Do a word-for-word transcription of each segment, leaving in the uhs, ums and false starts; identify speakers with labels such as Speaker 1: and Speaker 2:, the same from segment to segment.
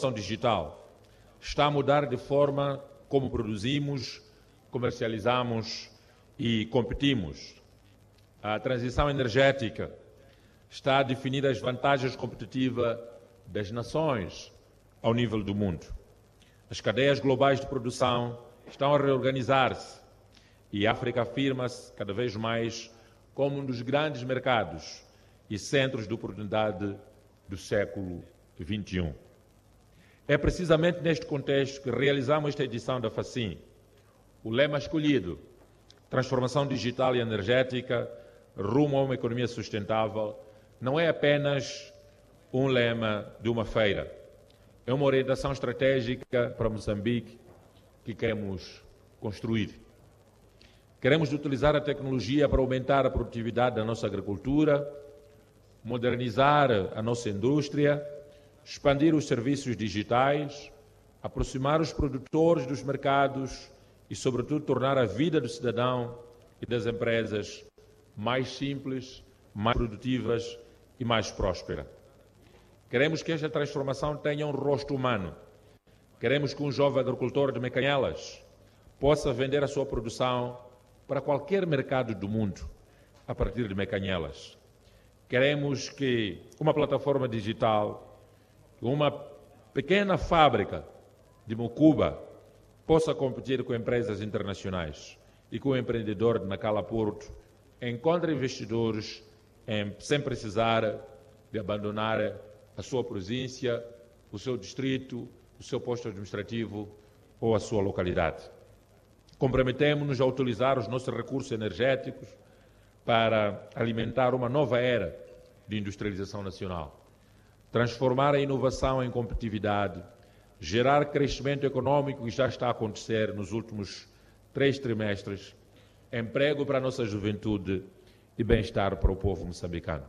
Speaker 1: transformação digital está a mudar de forma como produzimos, comercializamos e competimos. A transição energética está a definir as vantagens competitivas das nações ao nível do mundo. As cadeias globais de produção estão a reorganizar-se e a África afirma-se cada vez mais como um dos grandes mercados e centros de oportunidade do século vinte e um. É precisamente neste contexto que realizamos esta edição da FACIM. O lema escolhido, transformação digital e energética, rumo a uma economia sustentável, não é apenas um lema de uma feira. É uma orientação estratégica para Moçambique que queremos construir. Queremos utilizar a tecnologia para aumentar a produtividade da nossa agricultura, modernizar a nossa indústria, expandir os serviços digitais, aproximar os produtores dos mercados e, sobretudo, tornar a vida do cidadão e das empresas mais simples, mais produtivas e mais próspera. Queremos que esta transformação tenha um rosto humano. Queremos que um jovem agricultor de Mecanhelas possa vender a sua produção para qualquer mercado do mundo a partir de Mecanhelas. Queremos que uma plataforma digital, uma pequena fábrica de Mucuba possa competir com empresas internacionais e que o empreendedor de Nacala Porto encontre investidores em, sem precisar de abandonar a sua província, o seu distrito, o seu posto administrativo ou a sua localidade. Comprometemos-nos a utilizar os nossos recursos energéticos para alimentar uma nova era de industrialização nacional, transformar a inovação em competitividade, gerar crescimento econômico que já está a acontecer nos últimos três trimestres, emprego para a nossa juventude e bem-estar para o povo moçambicano.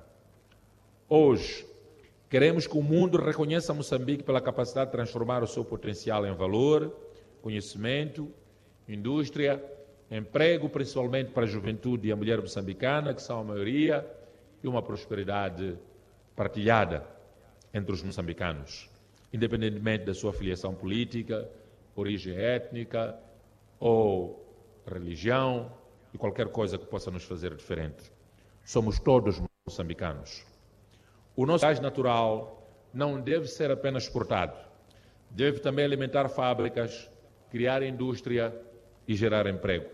Speaker 1: Hoje, queremos que o mundo reconheça Moçambique pela capacidade de transformar o seu potencial em valor, conhecimento, indústria, emprego, principalmente para a juventude e a mulher moçambicana, que são a maioria, e uma prosperidade partilhada entre os moçambicanos, independentemente da sua filiação política, origem étnica ou religião e qualquer coisa que possa nos fazer diferente. Somos todos moçambicanos. O nosso gás natural não deve ser apenas exportado, deve também alimentar fábricas, criar indústria e gerar emprego.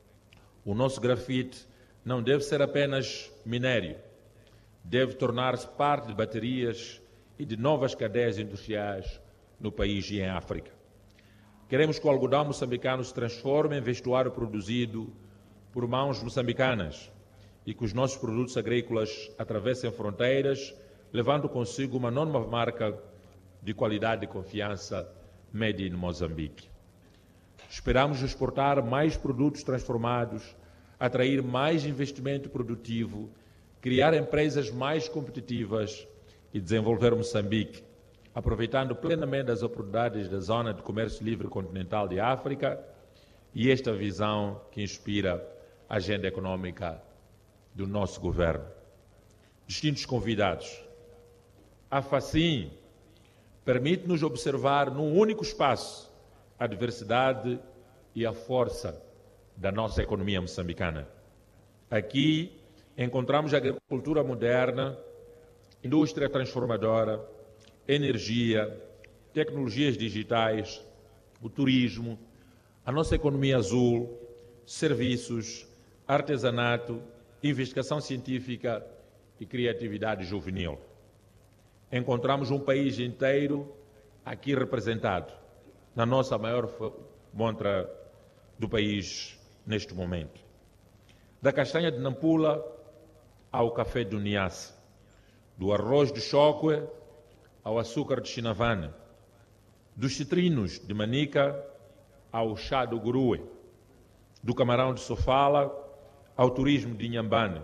Speaker 1: O nosso grafite não deve ser apenas minério, deve tornar-se parte de baterias e de novas cadeias industriais no país e em África. Queremos que o algodão moçambicano se transforme em vestuário produzido por mãos moçambicanas e que os nossos produtos agrícolas atravessem fronteiras, levando consigo uma nova marca de qualidade e confiança made in Moçambique. Esperamos exportar mais produtos transformados, atrair mais investimento produtivo, criar empresas mais competitivas e desenvolver Moçambique, aproveitando plenamente as oportunidades da Zona de Comércio Livre Continental de África e esta visão que inspira a agenda econômica do nosso governo. Distintos convidados, a FACIM permite-nos observar num único espaço a diversidade e a força da nossa economia moçambicana. Aqui encontramos a agricultura moderna, indústria transformadora, energia, tecnologias digitais, o turismo, a nossa economia azul, serviços, artesanato, investigação científica e criatividade juvenil. Encontramos um país inteiro aqui representado, na nossa maior montra do país neste momento. Da castanha de Nampula ao café do Niassa, do arroz de choque ao açúcar de Chinavane, dos citrinos de Manica ao chá do Gurue, do camarão de Sofala ao turismo de Inhambane,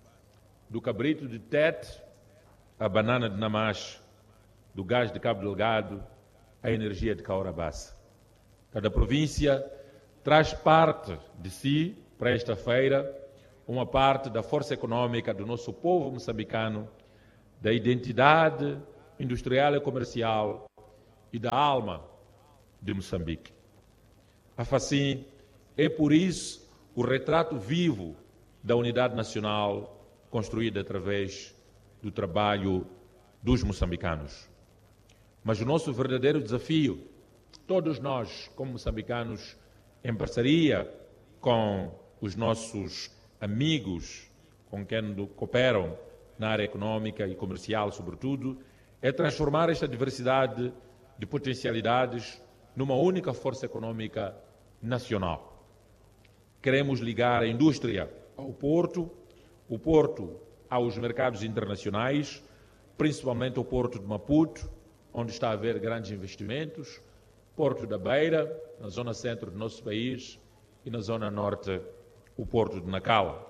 Speaker 1: do cabrito de Tete à banana de Namache, do gás de Cabo Delgado à energia de Caorabassa. Cada província traz parte de si para esta feira, uma parte da força econômica do nosso povo moçambicano, da identidade industrial e comercial e da alma de Moçambique. A Facim é, por isso, o retrato vivo da unidade nacional construída através do trabalho dos moçambicanos. Mas o nosso verdadeiro desafio, todos nós, como moçambicanos, em parceria com os nossos amigos com quem cooperam na área econômica e comercial, sobretudo, é transformar esta diversidade de potencialidades numa única força econômica nacional. Queremos ligar a indústria ao porto, o porto aos mercados internacionais, principalmente o porto de Maputo, onde está a haver grandes investimentos, porto da Beira, na zona centro do nosso país, e na zona norte, o porto de Nacala.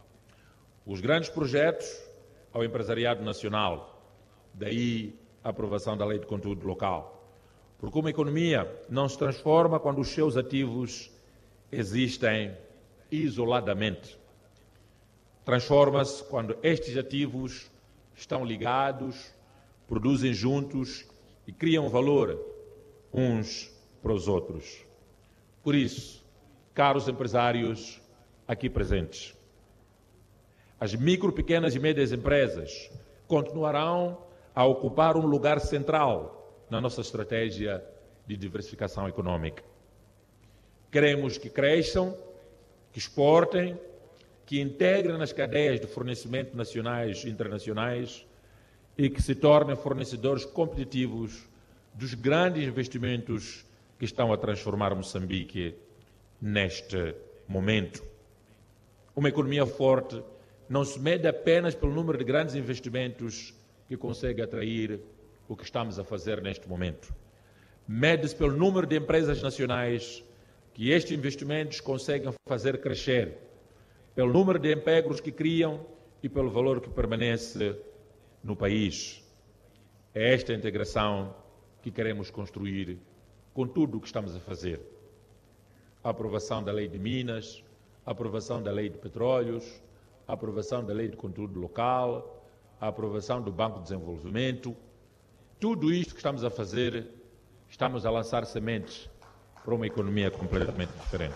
Speaker 1: Os grandes projetos ao empresariado nacional, daí a aprovação da Lei de Conteúdo Local. Porque uma economia não se transforma quando os seus ativos existem isoladamente. Transforma-se quando estes ativos estão ligados, produzem juntos e criam valor uns para os outros. Por isso, caros empresários aqui presentes, as micro, pequenas e médias empresas continuarão a ocupar um lugar central na nossa estratégia de diversificação econômica. Queremos que cresçam, que exportem, que integrem nas cadeias de fornecimento nacionais e internacionais e que se tornem fornecedores competitivos dos grandes investimentos que estão a transformar Moçambique neste momento. Uma economia forte não se mede apenas pelo número de grandes investimentos que consegue atrair o que estamos a fazer neste momento. Mede-se pelo número de empresas nacionais que estes investimentos conseguem fazer crescer, pelo número de empregos que criam e pelo valor que permanece no país. É esta integração que queremos construir com tudo o que estamos a fazer. A aprovação da Lei de Minas, a aprovação da Lei de Petróleos, a aprovação da Lei de Conteúdo Local, a aprovação do Banco de Desenvolvimento. Tudo isto que estamos a fazer, estamos a lançar sementes para uma economia completamente diferente.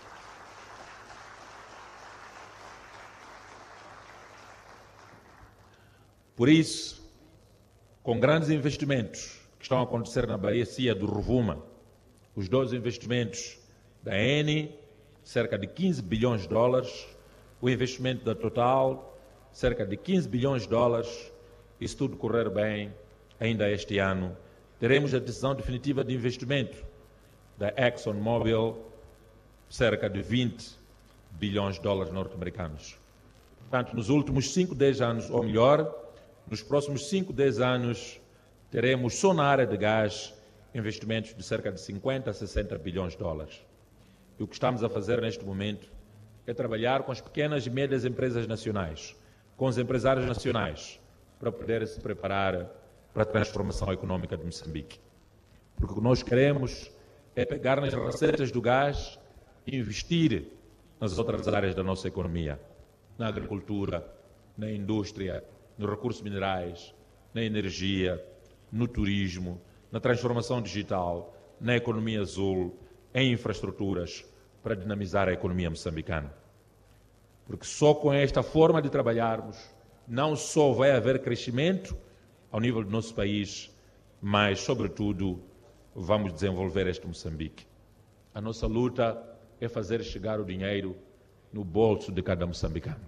Speaker 1: Por isso, com grandes investimentos que estão a acontecer na bacia do Rovuma, os dois investimentos da Eni, cerca de quinze bilhões de dólares, o investimento da Total, cerca de quinze bilhões de dólares, e se tudo correr bem, ainda este ano, teremos a decisão definitiva de investimento da ExxonMobil, cerca de vinte bilhões de dólares norte-americanos. Portanto, nos últimos cinco, dez anos, ou melhor, nos próximos cinco, dez anos, teremos só na área de gás investimentos de cerca de cinquenta a sessenta bilhões de dólares. E o que estamos a fazer neste momento é trabalhar com as pequenas e médias empresas nacionais, com os empresários nacionais, para poder se preparar para a transformação econômica de Moçambique. Porque o que nós queremos é pegar nas receitas do gás e investir nas outras áreas da nossa economia, na agricultura, na indústria, nos recursos minerais, na energia, no turismo, na transformação digital, na economia azul, em infraestruturas, para dinamizar a economia moçambicana. Porque só com esta forma de trabalharmos, não só vai haver crescimento ao nível do nosso país, mas, sobretudo, vamos desenvolver este Moçambique. A nossa luta é fazer chegar o dinheiro no bolso de cada moçambicano.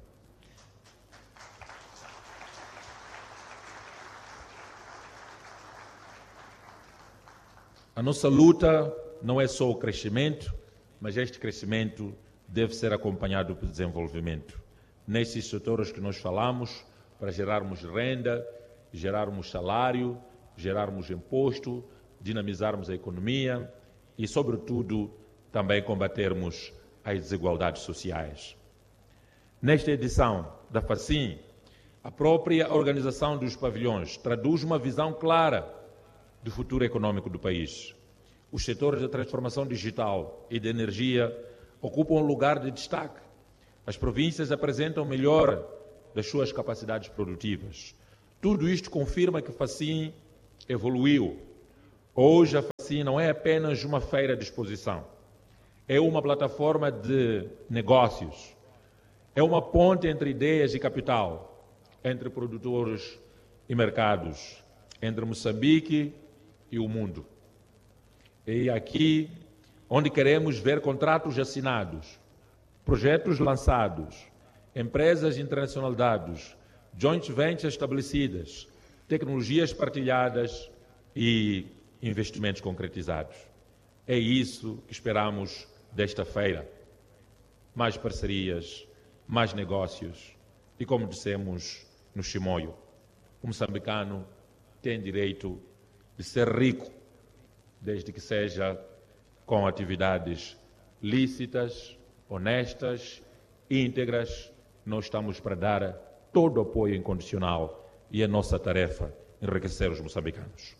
Speaker 1: A nossa luta não é só o crescimento, mas este crescimento deve ser acompanhado pelo desenvolvimento. Nesses setores que nós falamos, para gerarmos renda, gerarmos salário, gerarmos imposto, dinamizarmos a economia e, sobretudo, também combatermos as desigualdades sociais. Nesta edição da Facim, a própria organização dos pavilhões traduz uma visão clara do futuro econômico do país. Os setores da transformação digital e de energia ocupam um lugar de destaque. As províncias apresentam melhor das suas capacidades produtivas. Tudo isto confirma que Facim evoluiu. Hoje a FACIN não é apenas uma feira de exposição, é uma plataforma de negócios, é uma ponte entre ideias e capital, entre produtores e mercados, entre Moçambique e o mundo. E aqui, onde queremos ver contratos assinados, projetos lançados, empresas internacionalizadas, joint ventures estabelecidas, tecnologias partilhadas e investimentos concretizados. É isso que esperamos desta feira. Mais parcerias, mais negócios e, como dissemos no Chimoio, o moçambicano tem direito de ser rico, desde que seja com atividades lícitas, honestas, íntegras. Nós estamos para dar todo o apoio incondicional e a nossa tarefa enriquecer os moçambicanos.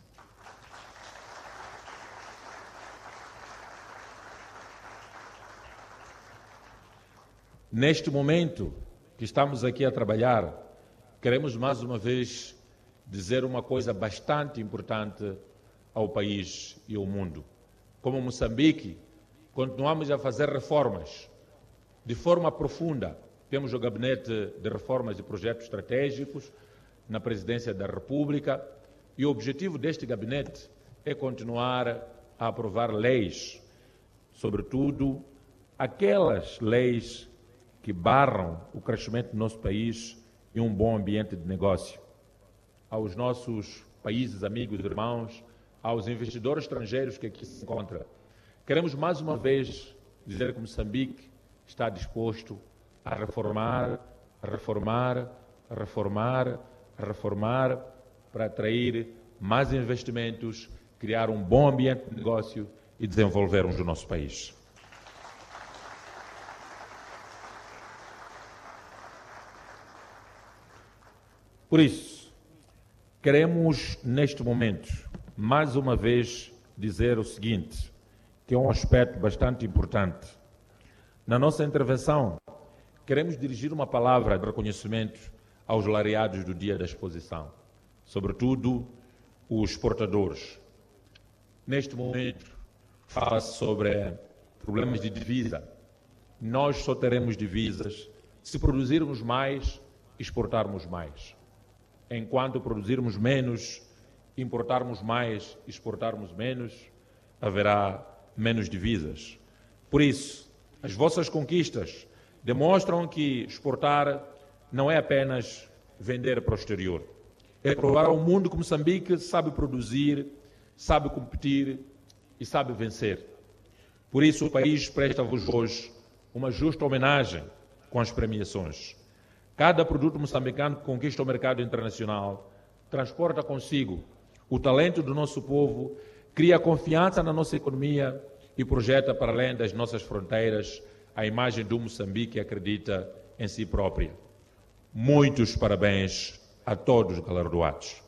Speaker 1: Neste momento que estamos aqui a trabalhar, queremos mais uma vez dizer uma coisa bastante importante ao país e ao mundo. Como Moçambique, continuamos a fazer reformas de forma profunda. Temos o Gabinete de Reformas e Projetos Estratégicos na Presidência da República e o objetivo deste gabinete é continuar a aprovar leis, sobretudo aquelas leis que barram o crescimento do nosso país e um bom ambiente de negócio. Aos nossos países, amigos e irmãos, aos investidores estrangeiros que aqui se encontram, queremos mais uma vez dizer que Moçambique está disposto a reformar, a reformar, a reformar, a reformar para atrair mais investimentos, criar um bom ambiente de negócio e desenvolvermos o nosso país. Por isso, queremos neste momento, mais uma vez, dizer o seguinte, que é um aspecto bastante importante. Na nossa intervenção, queremos dirigir uma palavra de reconhecimento aos laureados do Dia da Exposição, sobretudo os exportadores. Neste momento, fala-se sobre problemas de divisa. Nós só teremos divisas se produzirmos mais, exportarmos mais. Enquanto produzirmos menos, importarmos mais, exportarmos menos, haverá menos divisas. Por isso, as vossas conquistas demonstram que exportar não é apenas vender para o exterior. É provar ao mundo que Moçambique sabe produzir, sabe competir e sabe vencer. Por isso, o país presta-vos hoje uma justa homenagem com as premiações. Cada produto moçambicano que conquista o mercado internacional transporta consigo o talento do nosso povo, cria confiança na nossa economia e projeta para além das nossas fronteiras a imagem do Moçambique que acredita em si própria. Muitos parabéns a todos os galardoados.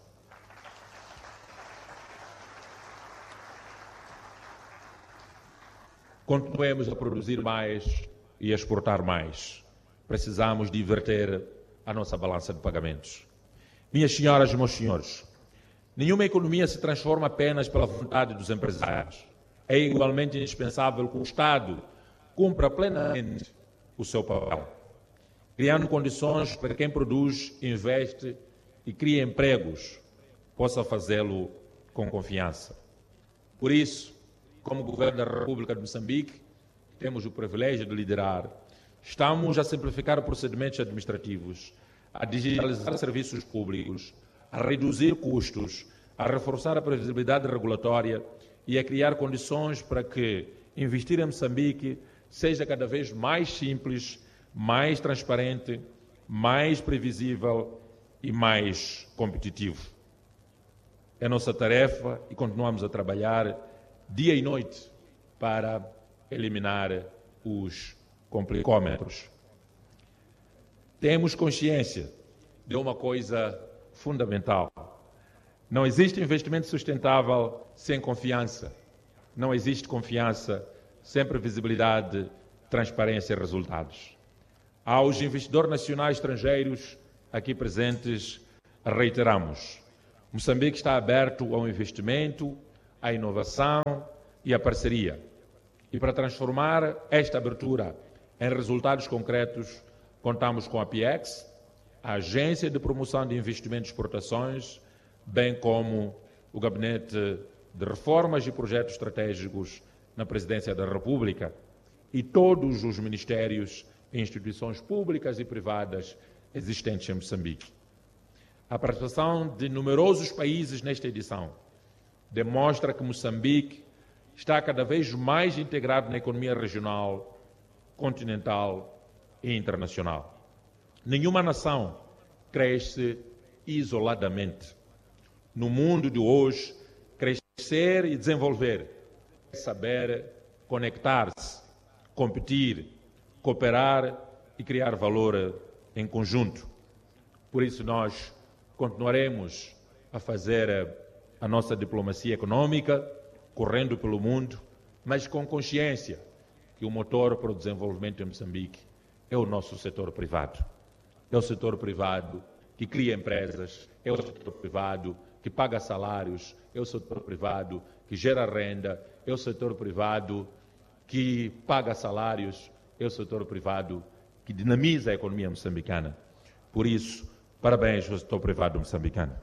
Speaker 1: Continuemos a produzir mais e a exportar mais. Precisamos de inverter a nossa balança de pagamentos. Minhas senhoras e meus senhores, nenhuma economia se transforma apenas pela vontade dos empresários. É igualmente indispensável que o Estado cumpra plenamente o seu papel, criando condições para quem produz, investe e cria empregos, possa fazê-lo com confiança. Por isso, como Governo da República de Moçambique, temos o privilégio de liderar. Estamos a simplificar procedimentos administrativos, a digitalizar serviços públicos, a reduzir custos, a reforçar a previsibilidade regulatória e a criar condições para que investir em Moçambique seja cada vez mais simples, mais transparente, mais previsível e mais competitivo. É nossa tarefa e continuamos a trabalhar dia e noite para eliminar os complicômetros. Temos consciência de uma coisa fundamental. Não existe investimento sustentável sem confiança. Não existe confiança sem previsibilidade, transparência e resultados. Aos investidores nacionais e estrangeiros aqui presentes, reiteramos: Moçambique está aberto ao investimento, a inovação e a parceria. E para transformar esta abertura em resultados concretos, contamos com a PIEX, a Agência de Promoção de Investimentos e Exportações, bem como o Gabinete de Reformas e Projetos Estratégicos na Presidência da República e todos os ministérios e instituições públicas e privadas existentes em Moçambique. A participação de numerosos países nesta edição demonstra que Moçambique está cada vez mais integrado na economia regional, continental e internacional. Nenhuma nação cresce isoladamente. No mundo de hoje, crescer e desenvolver é saber conectar-se, competir, cooperar e criar valor em conjunto. Por isso nós continuaremos a fazer a nossa diplomacia econômica, correndo pelo mundo, mas com consciência que o motor para o desenvolvimento em Moçambique é o nosso setor privado. É o setor privado que cria empresas, é o setor privado que paga salários, é o setor privado que gera renda, é o setor privado que paga salários, é o setor privado que dinamiza a economia moçambicana. Por isso, parabéns ao setor privado moçambicano.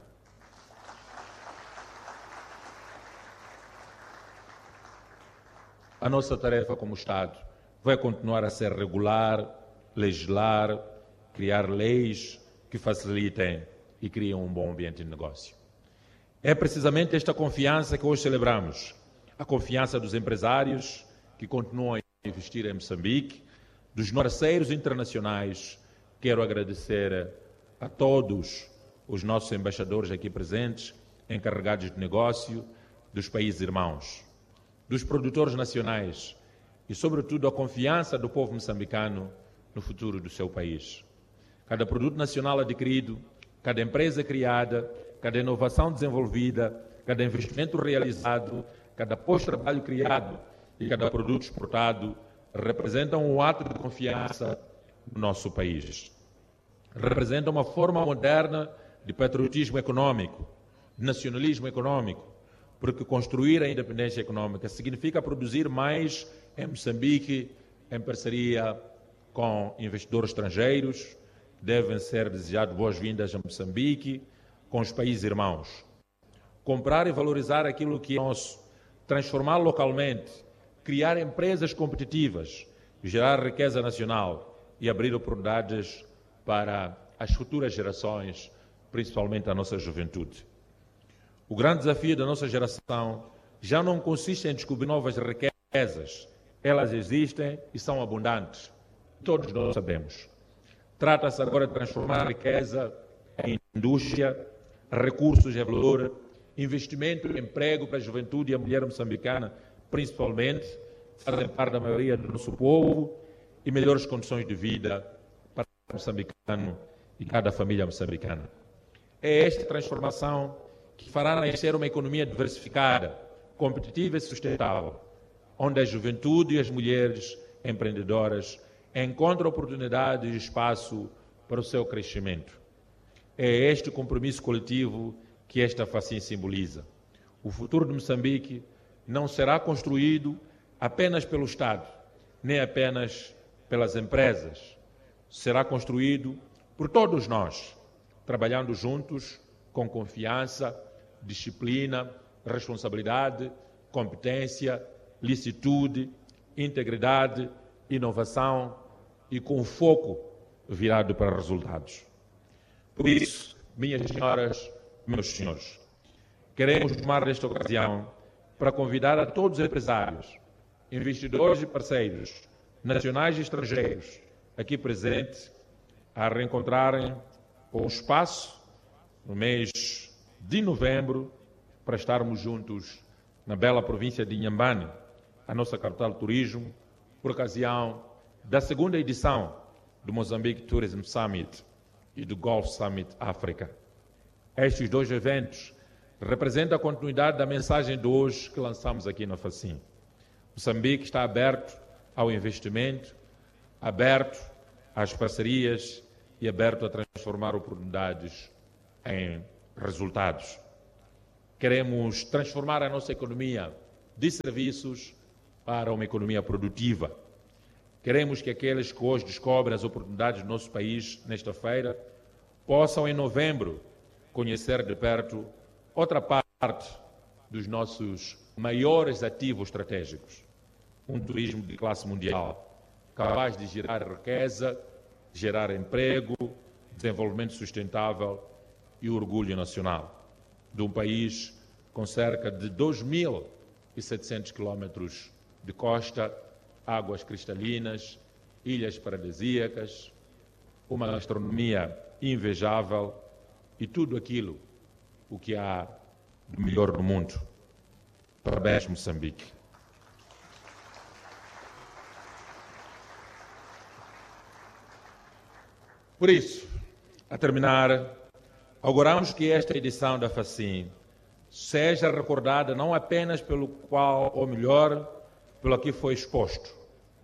Speaker 1: A nossa tarefa como Estado vai continuar a ser regular, legislar, criar leis que facilitem e criem um bom ambiente de negócio. É precisamente esta confiança que hoje celebramos, a confiança dos empresários que continuam a investir em Moçambique, dos parceiros internacionais. Quero agradecer a todos os nossos embaixadores aqui presentes, encarregados de negócio dos países irmãos, dos produtores nacionais e, sobretudo, a confiança do povo moçambicano no futuro do seu país. Cada produto nacional adquirido, cada empresa criada, cada inovação desenvolvida, cada investimento realizado, cada posto de trabalho criado e cada produto exportado representam um ato de confiança no nosso país. Representa uma forma moderna de patriotismo econômico, de nacionalismo econômico, porque construir a independência econômica significa produzir mais em Moçambique, em parceria com investidores estrangeiros. Devem ser desejadas boas-vindas a Moçambique, com os países irmãos. Comprar e valorizar aquilo que é nosso, transformar localmente, criar empresas competitivas, gerar riqueza nacional e abrir oportunidades para as futuras gerações, principalmente a nossa juventude. O grande desafio da nossa geração já não consiste em descobrir novas riquezas. Elas existem e são abundantes. Todos nós sabemos. Trata-se agora de transformar a riqueza em indústria, recursos em valor, investimento e emprego para a juventude e a mulher moçambicana, principalmente, fazem parte da maioria do nosso povo, e melhores condições de vida para o moçambicano e cada família moçambicana. É esta transformação que fará nascer uma economia diversificada, competitiva e sustentável, onde a juventude e as mulheres empreendedoras encontram oportunidade e espaço para o seu crescimento. É este compromisso coletivo que esta facinha simboliza. O futuro de Moçambique não será construído apenas pelo Estado, nem apenas pelas empresas. Será construído por todos nós, trabalhando juntos com confiança, disciplina, responsabilidade, competência, licitude, integridade, inovação e com foco virado para resultados. Por isso, minhas senhoras, meus senhores, queremos tomar esta ocasião para convidar a todos os empresários, investidores e parceiros, nacionais e estrangeiros, aqui presentes, a reencontrarem com o espaço no mês de novembro para estarmos juntos na bela província de Inhambane, a nossa capital de turismo, por ocasião da segunda edição do Mozambique Tourism Summit e do Gulf Summit África. Estes dois eventos representam a continuidade da mensagem de hoje que lançamos aqui na FACIM. Moçambique está aberto ao investimento, aberto às parcerias e aberto a transformar oportunidades em resultados. Queremos transformar a nossa economia de serviços para uma economia produtiva. Queremos que aqueles que hoje descobrem as oportunidades do nosso país nesta feira possam, em novembro, conhecer de perto outra parte dos nossos maiores ativos estratégicos. Um turismo de classe mundial, capaz de gerar riqueza, gerar emprego, desenvolvimento sustentável e orgulho nacional, de um país com cerca de dois mil e setecentos quilómetros de costa, águas cristalinas, ilhas paradisíacas, uma gastronomia invejável e tudo aquilo o que há de melhor no mundo. Parabéns, Moçambique. Por isso, a terminar, auguramos que esta edição da FACIM seja recordada não apenas pelo qual, ou melhor, pelo que foi exposto,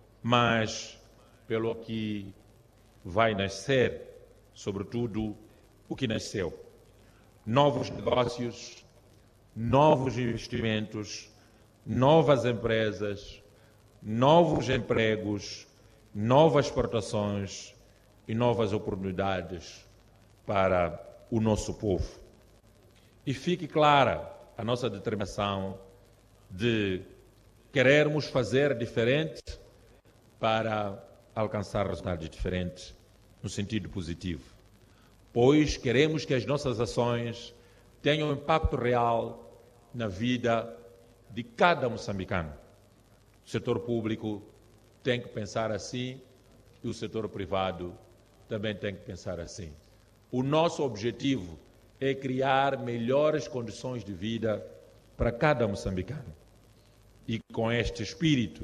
Speaker 1: mas pelo que vai nascer, sobretudo o que nasceu. Novos negócios, novos investimentos, novas empresas, novos empregos, novas exportações e novas oportunidades para o nosso povo. E fique clara a nossa determinação de querermos fazer diferente para alcançar resultados diferentes no sentido positivo, pois queremos que as nossas ações tenham um impacto real na vida de cada moçambicano. O setor público tem que pensar assim e o setor privado também tem que pensar assim. O nosso objetivo é criar melhores condições de vida para cada moçambicano. E com este espírito,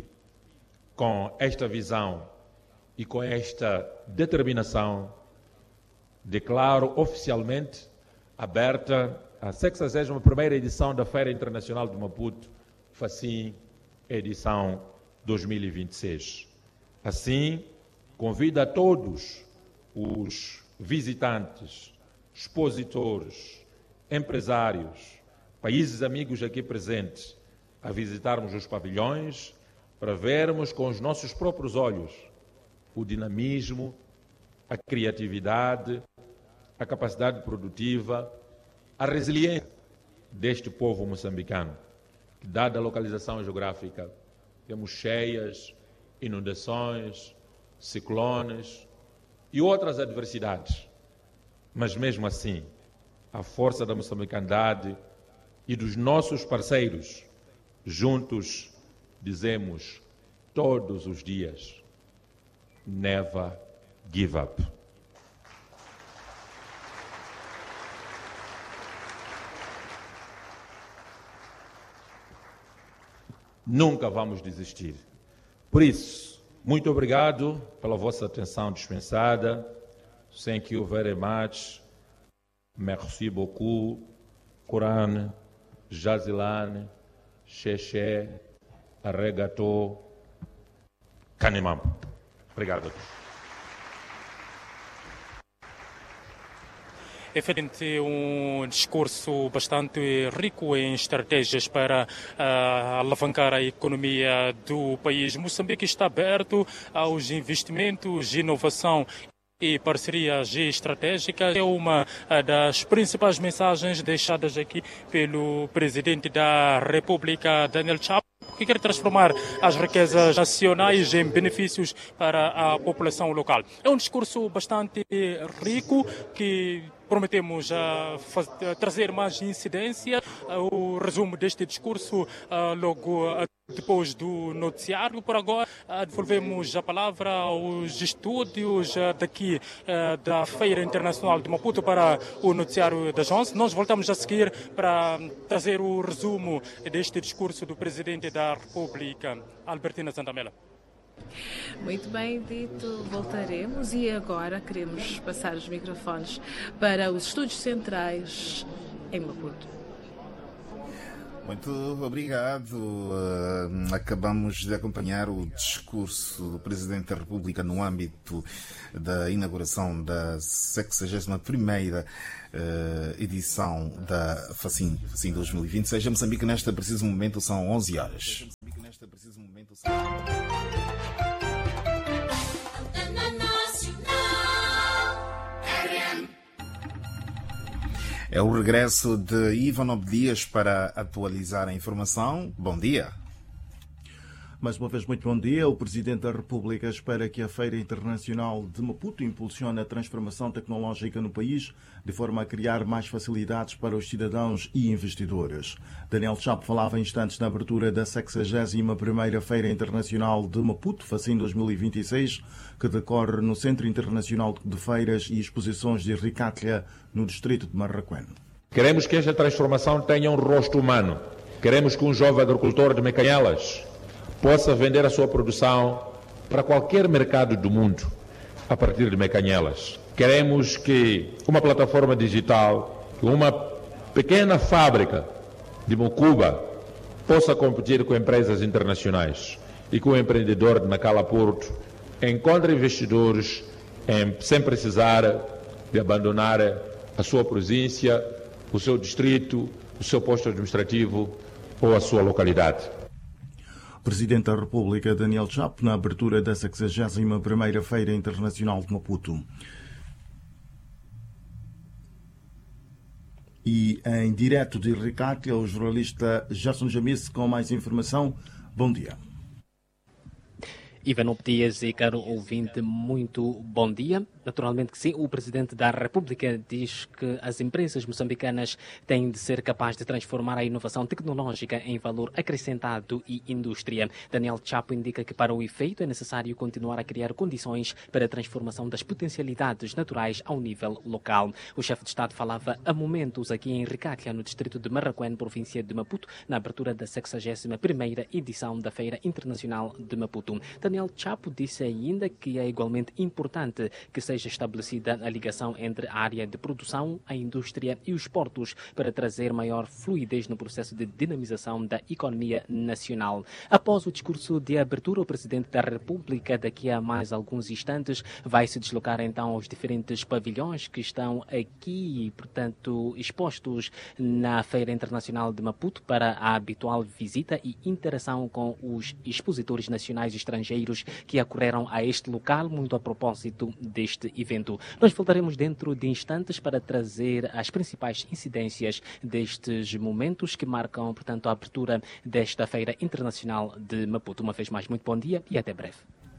Speaker 1: com esta visão e com esta determinação, declaro oficialmente aberta a sexagésima primeira edição da Feira Internacional de Maputo, FACIM, edição dois mil e vinte e seis. Assim, convido a todos os visitantes, expositores, empresários, países amigos aqui presentes, a visitarmos os pavilhões para vermos com os nossos próprios olhos o dinamismo, a criatividade, a capacidade produtiva, a resiliência deste povo moçambicano, que, dada a localização geográfica, temos cheias, inundações, ciclones e outras adversidades. Mas mesmo assim, a força da moçambicanidade e dos nossos parceiros, juntos dizemos todos os dias: never give up. Nunca vamos desistir. Por isso, muito obrigado pela vossa atenção dispensada. Thank you very much. Merci beaucoup. Quran, Jazilan, Xexé, Arregatô, Canimam. Obrigado.
Speaker 2: É feito um discurso bastante rico em estratégias para uh, alavancar a economia do país. Moçambique está aberto aos investimentos, inovação e parcerias estratégicas. É uma das principais mensagens deixadas aqui pelo presidente da República, Daniel Chapo, que quer transformar as riquezas nacionais em benefícios para a população local. É um discurso bastante rico que prometemos uh, faz, uh, trazer mais incidência. Uh, o resumo deste discurso uh, logo uh, depois do noticiário. Por agora, uh, devolvemos a palavra aos estúdios uh, daqui uh, da Feira Internacional de Maputo para o noticiário das onze. Nós voltamos a seguir para trazer o resumo deste discurso do Presidente da República, Albertina Santamela.
Speaker 3: Muito bem dito, voltaremos e agora queremos passar os microfones para os estúdios centrais em Maputo.
Speaker 4: Muito obrigado. Uh, acabamos de acompanhar o discurso do Presidente da República no âmbito da inauguração da sexagésima primeira uh, edição da FACIN, FACIN dois mil e vinte e seis. Em Moçambique, neste preciso momento, são onze horas. É o regresso de Ivan Dias para atualizar a informação. Bom dia.
Speaker 5: Mais uma vez, muito bom dia. O Presidente da República espera que a Feira Internacional de Maputo impulsione a transformação tecnológica no país, de forma a criar mais facilidades para os cidadãos e investidores. Daniel Chapo falava instantes na abertura da sexagésima primeira Feira Internacional de Maputo, FACIN dois mil e vinte e seis, que decorre no Centro Internacional de Feiras e Exposições de Ricátlia, no distrito de Marraquém.
Speaker 1: Queremos que esta transformação tenha um rosto humano. Queremos que um jovem agricultor de Mecanhelas possa vender a sua produção para qualquer mercado do mundo a partir de Mecanhelas. Queremos que uma plataforma digital, uma pequena fábrica de Mocuba possa competir com empresas internacionais e que o empreendedor de Nacala Porto encontre investidores em, sem precisar de abandonar a sua província, o seu distrito, o seu posto administrativo ou a sua localidade.
Speaker 5: Presidente da República, Daniel Chapo, na abertura da sexagésima primeira Feira Internacional de Maputo. E em direto de Ricátlia, o jornalista Gerson Jamis com mais informação. Bom dia.
Speaker 6: Ivan Dias e caro ouvinte, muito bom dia. Naturalmente que sim, o Presidente da República diz que as empresas moçambicanas têm de ser capazes de transformar a inovação tecnológica em valor acrescentado e indústria. Daniel Chapo indica que para o efeito é necessário continuar a criar condições para a transformação das potencialidades naturais ao nível local. O chefe de Estado falava a momentos aqui em Ricátlia, no distrito de Marraquém, província de Maputo, na abertura da sexagésima primeira edição da Feira Internacional de Maputo. Daniel Chapo disse ainda que é igualmente importante que seja estabelecida a ligação entre a área de produção, a indústria e os portos para trazer maior fluidez no processo de dinamização da economia nacional. Após o discurso de abertura, o Presidente da República, daqui a mais alguns instantes, vai se deslocar então aos diferentes pavilhões que estão aqui, portanto, expostos na Feira Internacional de Maputo para a habitual visita e interação com os expositores nacionais e estrangeiros que ocorreram a este local, muito a propósito deste evento. Nós voltaremos dentro de instantes para trazer as principais incidências destes momentos que marcam, portanto, a abertura desta Feira Internacional de Maputo. Uma vez mais, muito bom dia e até breve.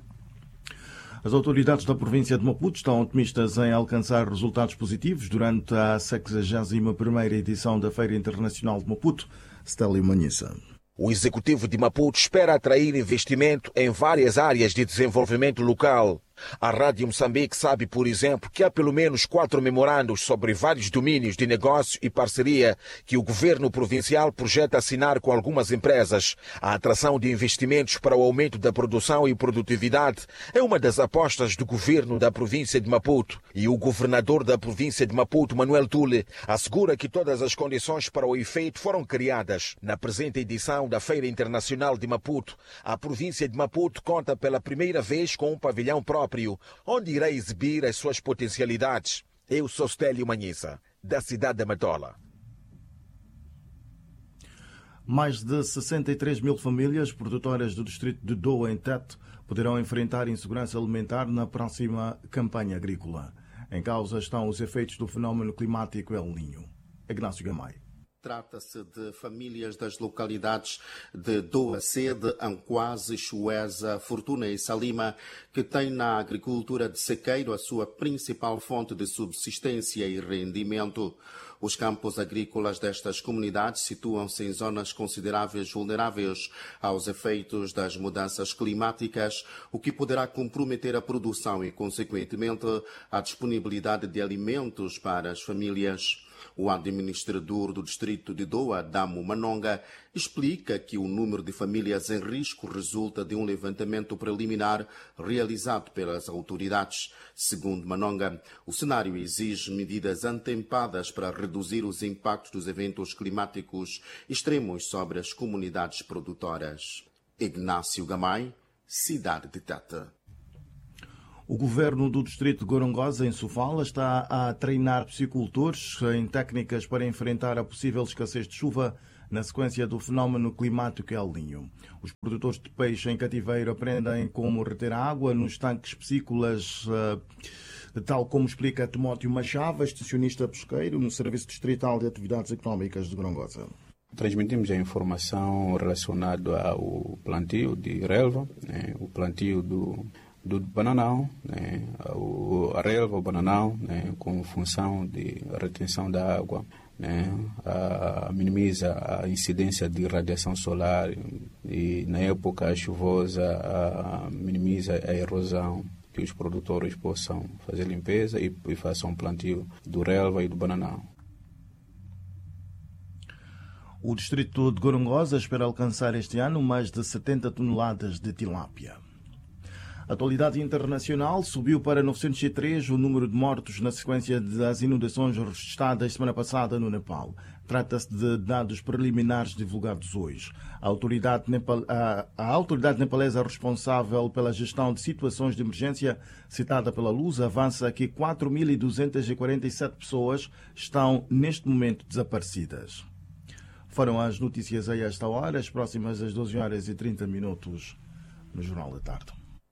Speaker 5: As autoridades da província de Maputo estão otimistas em alcançar resultados positivos durante a sexagésima primeira edição da Feira Internacional de Maputo. Stélio Manhissa.
Speaker 7: O executivo de Maputo espera atrair investimento em várias áreas de desenvolvimento local. A Rádio Moçambique sabe, por exemplo, que há pelo menos quatro memorandos sobre vários domínios de negócio e parceria que o governo provincial projeta assinar com algumas empresas. A atração de investimentos para o aumento da produção e produtividade é uma das apostas do governo da província de Maputo. E o governador da província de Maputo, Manuel Tule, assegura que todas as condições para o efeito foram criadas. Na presente edição da Feira Internacional de Maputo, a província de Maputo conta pela primeira vez com um pavilhão próprio, onde irá exibir as suas potencialidades. Eu sou Stélio Manhissa, da cidade de Matola.
Speaker 5: Mais de sessenta e três mil famílias produtoras do distrito de Doa, em Tete, poderão enfrentar insegurança alimentar na próxima campanha agrícola. Em causa estão os efeitos do fenómeno climático El Niño. Ignácio Gamay.
Speaker 8: Trata-se de famílias das localidades de Doa Sede, Anquase, Chuesa, Fortuna e Salima, que têm na agricultura de sequeiro a sua principal fonte de subsistência e rendimento. Os campos agrícolas destas comunidades situam-se em zonas consideráveis vulneráveis aos efeitos das mudanças climáticas, o que poderá comprometer a produção e, consequentemente, a disponibilidade de alimentos para as famílias. O administrador do distrito de Doa, Damo Manonga, explica que o número de famílias em risco resulta de um levantamento preliminar realizado pelas autoridades. Segundo Manonga, o cenário exige medidas antempadas para reduzir os impactos dos eventos climáticos extremos sobre as comunidades produtoras. Ignácio Gamay, Cidade de Tata.
Speaker 5: O governo do distrito de Gorongosa, em Sofala, está a treinar psicultores em técnicas para enfrentar a possível escassez de chuva na sequência do fenómeno climático El Niño. Os produtores de peixe em cativeiro aprendem como reter água nos tanques piscícolas, tal como explica Timóteo Machava, extensionista pesqueiro no Serviço Distrital de Atividades Económicas de Gorongosa.
Speaker 9: Transmitimos a informação relacionada ao plantio de relva, né, o plantio do do bananal, né, a relva, o bananal, né, com função de retenção da água, né, a, minimiza a incidência de radiação solar e na época chuvosa a, minimiza a erosão, que os produtores possam fazer limpeza e, e façam plantio do relva e do bananal.
Speaker 5: O distrito de Gorongosa espera alcançar este ano mais de setenta toneladas de tilápia. A atualidade internacional subiu para novecentos e três o número de mortos na sequência das inundações registradas semana passada no Nepal. Trata-se de dados preliminares divulgados hoje. A autoridade, nepal... a... a autoridade nepalesa responsável pela gestão de situações de emergência, citada pela Luz, avança que quatro mil duzentas e quarenta e sete pessoas estão neste momento desaparecidas. Foram as notícias a esta hora, as próximas às doze horas e trinta minutos no Jornal da Tarde.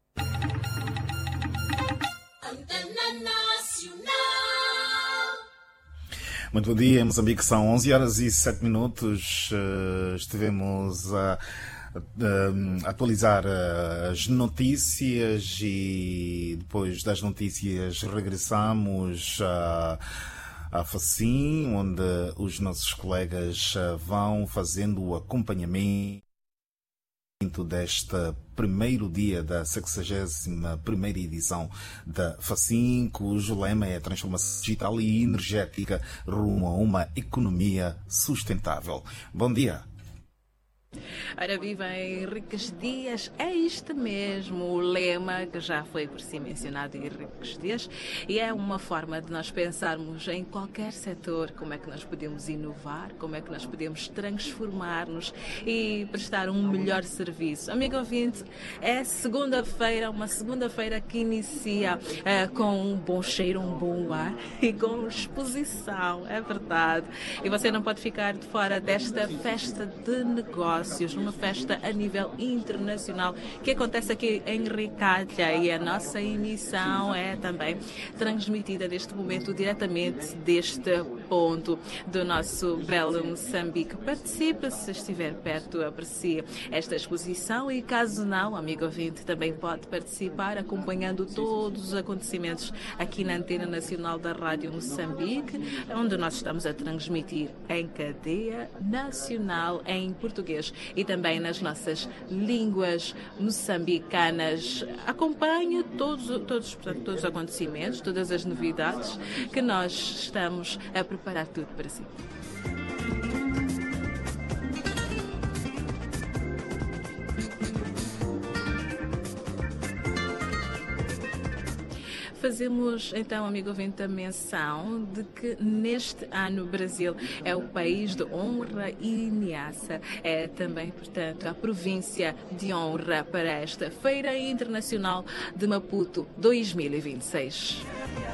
Speaker 4: Muito bom dia, em Moçambique são onze horas e sete minutos. Estivemos a atualizar as notícias e depois das notícias regressamos a a Facim, onde os nossos colegas vão fazendo o acompanhamento deste primeiro dia da sexagésima primeira edição da Facim, cujo lema é a transformação digital e energética rumo a uma economia sustentável. Bom dia.
Speaker 3: Ora, viva Henriques Dias, é isto mesmo o lema que já foi por si mencionado em Henriques Dias e é uma forma de nós pensarmos em qualquer setor, como é que nós podemos inovar, como é que nós podemos transformar-nos e prestar um melhor serviço. Amigo ouvinte, é segunda-feira, uma segunda-feira que inicia uh, com um bom cheiro, um bom ar e com exposição, é verdade. E você não pode ficar de fora desta festa de negócios, uma festa a nível internacional que acontece aqui em Ricalha e a nossa emissão é também transmitida neste momento diretamente deste ponto do nosso belo Moçambique. Participe, se estiver perto, aprecie esta exposição e caso não, amigo ouvinte, também pode participar acompanhando todos os acontecimentos aqui na Antena Nacional da Rádio Moçambique, onde nós estamos a transmitir em cadeia nacional em português e também nas nossas línguas moçambicanas. Acompanhe todos, todos, portanto, todos os acontecimentos, todas as novidades que nós estamos a preparar tudo para si. Fazemos então, amigo ouvinte, a menção de que neste ano o Brasil é o país de honra e ameaça. É também, portanto, a província de honra para esta Feira Internacional de Maputo dois mil e vinte e seis.